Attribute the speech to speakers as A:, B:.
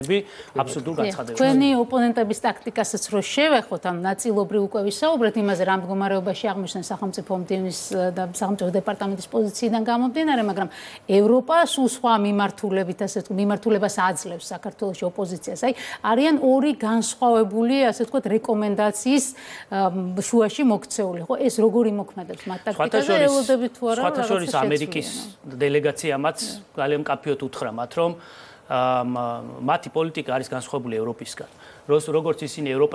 A: აბსოლუტურ გაცხადებებს.
B: Თქვენი ოპონენტების ტაქტიკასაც რო შევეხოთ, ამ ნაწილობრივ უკვე ვისაუბრეთ იმაზე, რა მდგომარეობაში აღმოჩნდა სახელმწიფო მდივნის და სახელმწიფო დეპარტამენტის პოზიციიდან გამომდინარე, მაგრამ ევროპა სულ სხვა მიმართულებით, ასე ვთქვათ, მიმართულებას აძლევს საქართველოში ოპოზიციას. აი, არიან ორი განსხვავებული, ასე ვთქვათ, რეკომენდაციის შუაში მოქცეული. ხო, ეს როგორი მოქმედებს მათ ტაქტიკაზე ელოდებით თუ არა?
A: სხვათა შორის ამერიკის დელეგაციამაც ძალიან მკაფიოდ უთხრა მათ, რომ მათი პოლიტიკა არის განსხვავებული ევროპისგან. როგორც ისინი